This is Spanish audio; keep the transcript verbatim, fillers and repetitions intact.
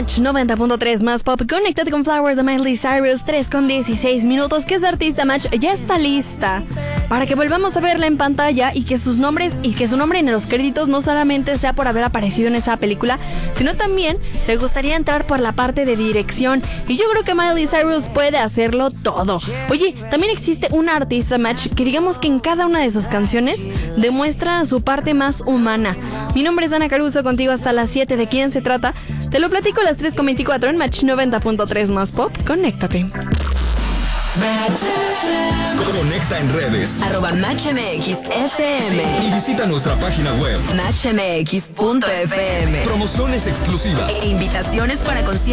Match noventa punto tres más pop. Conéctate con Flowers de Miley Cyrus. Tres con dieciséis minutos. Que esa artista Match ya está lista para que volvamos a verla en pantalla y que sus nombres y que su nombre en los créditos no solamente sea por haber aparecido en esa película, sino también le gustaría entrar por la parte de dirección. Y yo creo que Miley Cyrus puede hacerlo todo. Oye, también existe una artista Match que digamos que en cada una de sus canciones demuestra su parte más humana. Mi nombre es Ana Caruso, contigo hasta las siete. ¿De quién se trata? Te lo platico a las tres con veinticuatro en Match noventa punto tres más pop. Conéctate. Conecta en redes arroba Match M X F M y visita nuestra página web match m x punto f m. Promociones exclusivas E invitaciones para conciertos